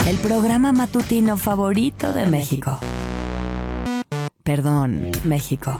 El programa matutino favorito de México. Perdón, México.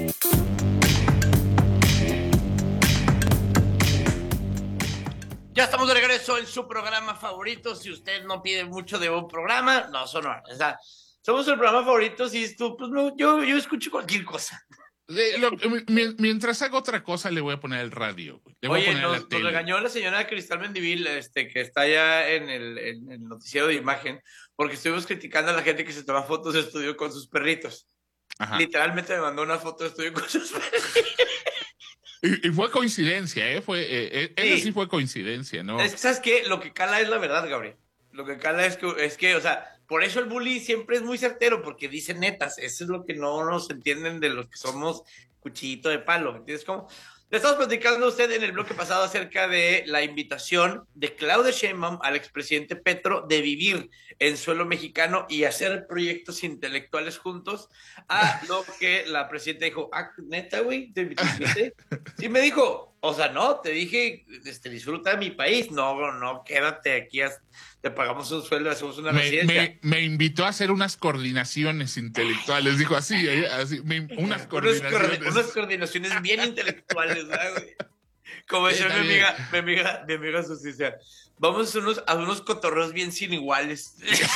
Ya estamos de regreso en su programa favorito. Si usted no pide mucho de un programa, no, sonora. O sea, somos el programa favorito. Si tú, pues no, yo escucho cualquier cosa. Mientras hago otra cosa, le voy a poner el radio. Le voy a Oye, poner la nos tele. regañó la señora Cristal Mendivil, que está allá en el noticiero de imagen, porque estuvimos criticando a la gente que se toma fotos de estudio con sus perritos. Ajá. Literalmente me mandó una foto de estudio con sus perritos. Y fue coincidencia, ¿eh? Esa sí fue coincidencia, ¿no? Es que, ¿sabes qué? Lo que cala es la verdad, Gabriel. Lo que cala es que, o sea, por eso el bully siempre es muy certero, porque dice netas. Eso es lo que no nos entienden de los que somos cuchillito de palo. ¿Entiendes cómo? Le estamos platicando a usted en el bloque pasado acerca de la invitación de Claudia Sheinbaum al expresidente Petro de vivir en suelo mexicano y hacer proyectos intelectuales juntos, a lo que la presidenta dijo, neta, güey, ¿te invité? Sí me dijo, o sea, no, te dije, disfruta de mi país, no, quédate aquí, te pagamos un sueldo, hacemos una residencia. Me invitó a hacer unas coordenaciones intelectuales, dijo así, unas coordinaciones bien intelectuales, ¿verdad, güey? Como decía mi amiga Sucia, vamos a unos cotorreos bien sin iguales.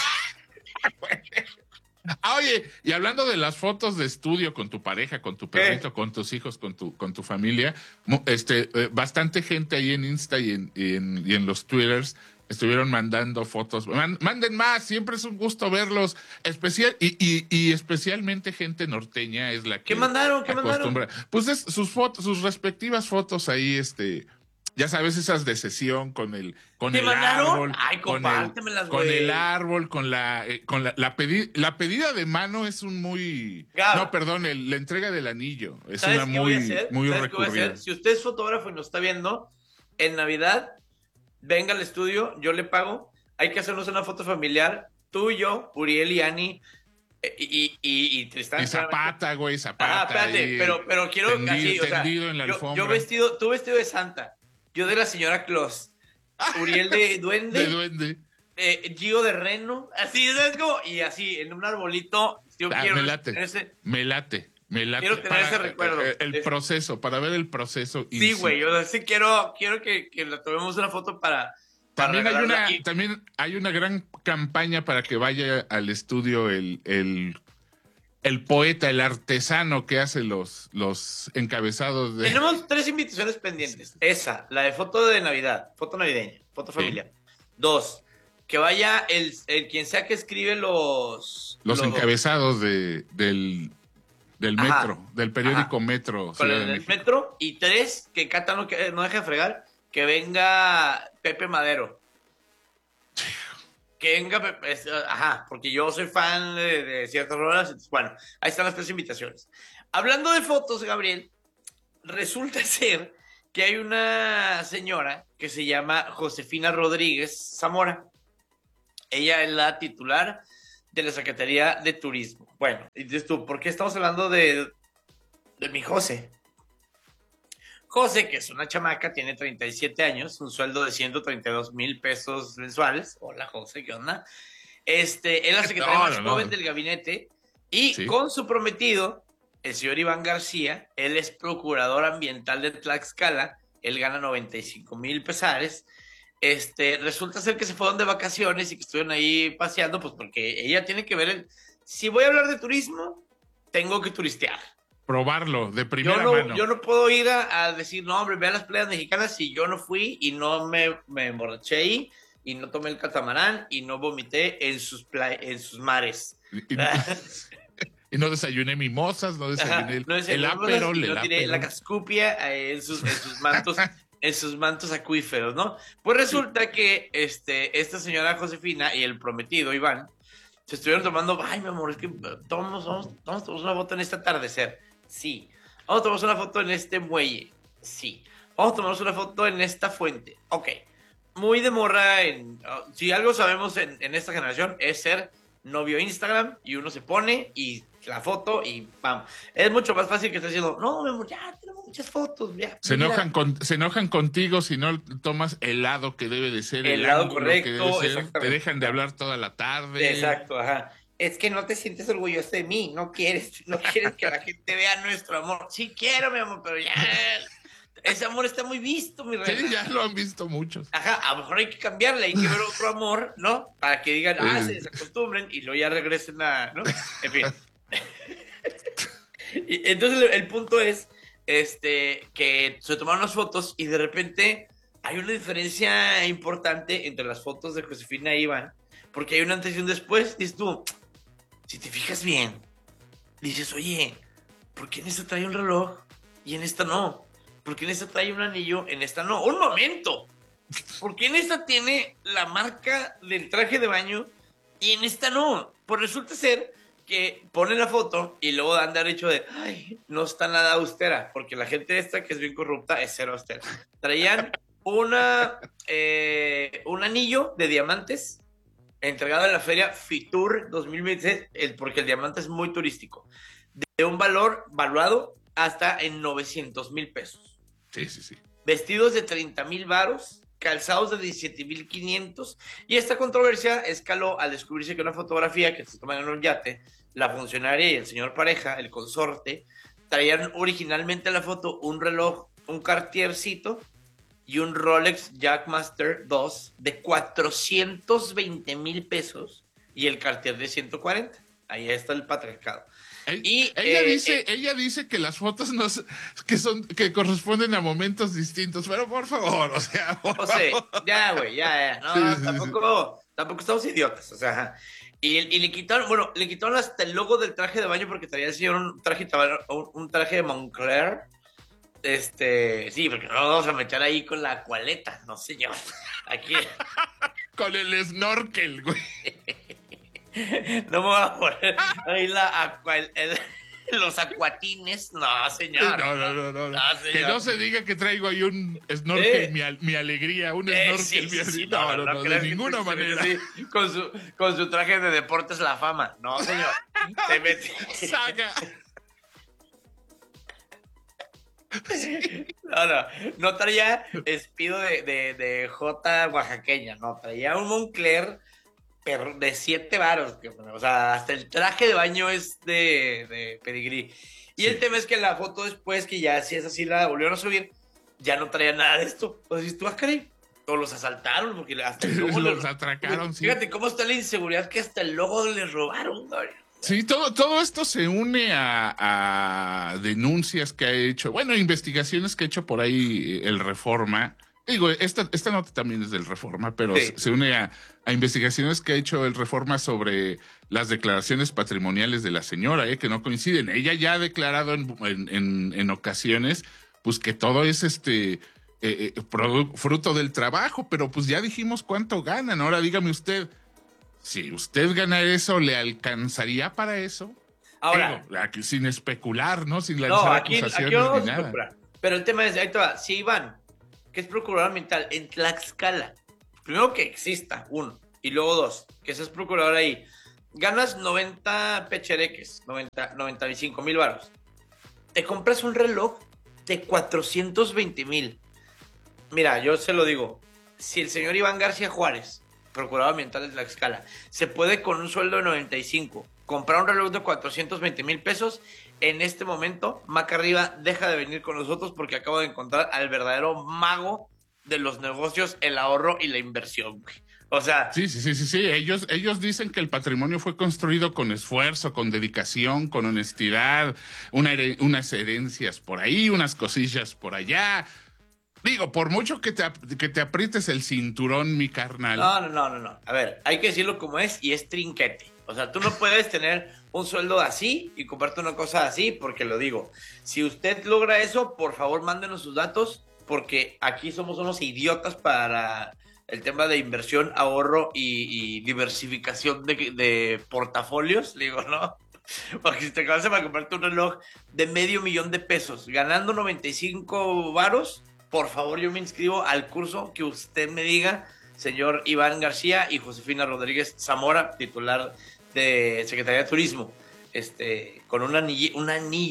Oye, y hablando de las fotos de estudio con tu pareja, con tu perrito, con tus hijos, con tu familia, bastante gente ahí en Insta y en los Twitters estuvieron mandando fotos. Manden más, siempre es un gusto verlos. Y especialmente gente norteña es la que ¿Qué mandaron? Pues sus respectivas fotos ahí, ya sabes, esas de sesión con el árbol. Ay, compártemelas, con el árbol, con la pedida de mano es un muy... Gab, no, perdón, la entrega del anillo es una muy recurrida. qué voy a hacer? Si usted es fotógrafo y nos está viendo, en Navidad, venga al estudio, yo le pago. Hay que hacernos una foto familiar, tú y yo, Uriel y Ani, y Tristán. Y Zapata, güey, Zapata. Espérate, ahí, pero quiero tendido, tendido en la alfombra. Tú vestido de Santa, yo de la señora Claus, Uriel de Duende. De Duende. Gio de Reno, así, ¿sabes cómo? Y así, en un arbolito, yo quiero... Me late. Quiero tener ese recuerdo. El proceso, para ver el proceso. Sí, güey, yo sí quiero que le tomemos una foto para también hay una gran campaña para que vaya al estudio el poeta, el artesano que hace los encabezados de... Tenemos 3 invitaciones pendientes. Esa, la de foto de Navidad, foto navideña, foto familiar. 2, que vaya el quien sea que escribe los encabezados del metro, del periódico Metro. Del Metro. Y 3, que Cata no deje de fregar, que venga Pepe Madero. Que venga, porque yo soy fan de ciertas rolas. Entonces, bueno, ahí están las 3 invitaciones. Hablando de fotos, Gabriel, resulta ser que hay una señora que se llama Josefina Rodríguez Zamora. Ella es la titular de la Secretaría de Turismo. Bueno, y dices tú, ¿por qué estamos hablando de mi José? José, que es una chamaca, tiene 37 años, un sueldo de 132,000 pesos mensuales. Hola, José, ¿qué onda? Es la secretaria más joven del gabinete y con su prometido, el señor Iván García, él es procurador ambiental de Tlaxcala, él gana 95,000 pesares. Resulta ser que se fueron de vacaciones y que estuvieron ahí paseando, pues porque ella tiene que ver si voy a hablar de turismo, tengo que turistear. Probarlo de primera mano. Yo no puedo ir a decir, no, hombre, ve a las playas mexicanas si yo no fui y no me emborraché ahí y no tomé el catamarán y no vomité en sus mares. Y no desayuné mimosas, no desayuné el Aperol. No tiré la cascupia en sus mantos. En sus mantos acuíferos, ¿no? Pues resulta que esta señora Josefina y el prometido Iván se estuvieron tomando, ay, mi amor, es que vamos a tomar una foto en este atardecer. Sí. Vamos a tomar una foto en este muelle. Sí. Vamos a tomar una foto en esta fuente. Ok. Muy de morra si algo sabemos en esta generación es ser novio Instagram y uno se pone y la foto y vamos. Es mucho más fácil que estar diciendo, no, mi amor, ya tenemos muchas fotos. Ya, Se mira. se enojan contigo si no tomas el lado que debe de ser, El lado ángulo correcto, que debe ser. exactamente. Te dejan de hablar toda la tarde. Exacto, ajá. Es que no te sientes orgulloso de mí, no quieres que la gente vea nuestro amor. Sí quiero, mi amor, pero ya, ese amor está muy visto, mi reina. Sí, ya lo han visto muchos. Ajá, a lo mejor hay que cambiarle, hay que ver otro amor, ¿no? Para que digan, se desacostumbren y luego ya regresen a, ¿no? En fin. Y entonces el punto es, que se tomaron las fotos y de repente hay una diferencia importante entre las fotos de Josefina e Iván, porque hay un antes y un después. Dices tú, si te fijas bien, dices, oye, ¿por qué en esta trae un reloj y en esta no? ¿Por qué en esta trae un anillo, en esta no? ¡Un momento! ¿Por qué en esta tiene la marca del traje de baño y en esta no? Pues resulta ser que pone la foto y luego dan derecho de, ay, no está nada austera, porque la gente esta que es bien corrupta es cero austera. Traían un anillo de diamantes entregado en la feria Fitur 2026, porque el diamante es muy turístico, de un valor valuado hasta en 900,000 pesos. Sí, sí, sí. Vestidos de 30,000 varos, calzados de 17,500, y esta controversia escaló al descubrirse que una fotografía que se toma en un yate, la funcionaria y el señor pareja, el consorte, traían originalmente en la foto un reloj, un Cartiercito y un Rolex Jackmaster 2 de 420,000 pesos y el Cartier de 140. Ahí está el patriarcado. Ella dice que las fotos que corresponden a momentos distintos, pero por favor, o sea, ya, güey, ya. No, sí, tampoco estamos idiotas, o sea. Y le quitaron hasta el logo del traje de baño porque traía el señor un traje de Moncler. Sí, porque no vamos a meter ahí con la acualeta, no señor. Aquí. Con el snorkel, güey. No me voy a poner ahí los acuatines. No, señor. No. Que no se diga que traigo ahí un snorkel, mi alegría, un snorkel, mi alegría. No, de ninguna manera. Sí, con su traje de deportes la fama. No, señor. Te metí. Saga. No traía espido de J oaxaqueña, no, traía un Moncler pero de 7 varos, o sea, hasta el traje de baño es de pedigrí. Y el tema es que la foto después, que ya si es así, la volvieron a subir, ya no traía nada de esto. Entonces tú, caray, o los asaltaron, porque hasta el logo los atracaron, sí. Fíjate cómo está la inseguridad que hasta el logo les robaron, güey. Sí, todo esto se une a denuncias que ha hecho, bueno, investigaciones que ha hecho por ahí el Reforma. Digo, esta nota también es del Reforma, pero sí, se une a investigaciones que ha hecho el Reforma sobre las declaraciones patrimoniales de la señora, que no coinciden. Ella ya ha declarado en ocasiones, pues que todo es fruto del trabajo, pero pues ya dijimos cuánto ganan. Ahora dígame usted, si usted gana eso, ¿le alcanzaría para eso? Ahora, sin especular, ¿no? Sin lanzar acusaciones ni nada. Pero el tema es, ahí te va, si Iván, que es procurador ambiental en Tlaxcala, primero que exista, uno, y luego dos, que seas procurador ahí, ganas 90 pechereques, 95,000 varos, te compras un reloj de 420,000. Mira, yo se lo digo, si el señor Iván García Juárez, procurador ambiental de Tlaxcala, se puede con un sueldo de 95 comprar un reloj de 420,000 pesos, en este momento Maca Arriba deja de venir con nosotros porque acabo de encontrar al verdadero mago de los negocios, el ahorro y la inversión, güey. O sea... Sí. Ellos dicen que el patrimonio fue construido con esfuerzo, con dedicación, con honestidad, unas herencias por ahí, unas cosillas por allá. Digo, por mucho que te aprietes el cinturón, mi carnal. No. A ver, hay que decirlo como es y es trinquete. O sea, tú no puedes tener un sueldo así y comprarte una cosa así, porque lo digo. Si usted logra eso, por favor, mándenos sus datos, porque aquí somos unos idiotas para el tema de inversión, ahorro y diversificación de portafolios. Digo, ¿no? Porque si te alcanza para comprarte un reloj de $500,000 de pesos, ganando 95 varos, por favor, yo me inscribo al curso que usted me diga, señor Iván García y Josefina Rodríguez Zamora, titular de Secretaría de Turismo, con un anillo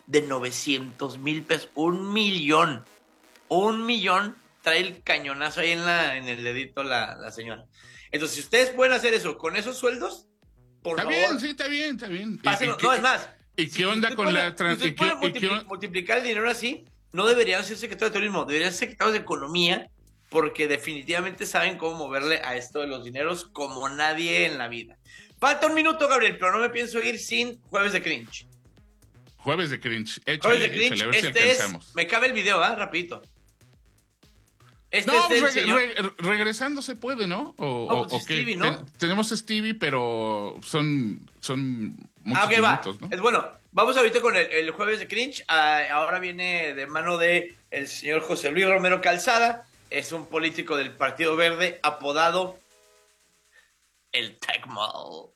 de 900,000 pesos. 1,000,000. 1,000,000 trae el cañonazo ahí en el dedito la señora. Entonces, si ustedes pueden hacer eso con esos sueldos, por Está favor. bien, sí, está bien, está bien. Pásenlo. No, es más. ¿Y qué onda con la Si pueden multiplicar el dinero así, no deberían ser secretarios de turismo, deberían ser secretarios de economía, porque definitivamente saben cómo moverle a esto de los dineros como nadie en la vida. Falta un minuto, Gabriel, pero no me pienso ir sin Jueves de Cringe. Jueves de Cringe. Jueves de Cringe, Échale, a ver si alcanzamos. me cabe el video, rapidito. No, es el señor. regresando se puede, ¿no? Pues ¿O qué? Stevie, ¿no? Tenemos Stevie, pero son muchos Ok, minutos, va. ¿no? Es bueno. Vamos ahorita con el Jueves de Cringe. Ahora viene de mano de el señor José Luis Romero Calzada. Es un político del Partido Verde apodado el Tecmo.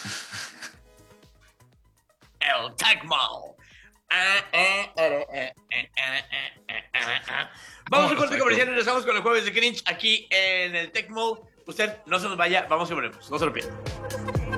El Tecmo. Vamos a corte comercial y regresamos con el Jueves de Cringe aquí en el Tecmo. Usted no se nos vaya, vamos y volvemos. No se lo pierdan.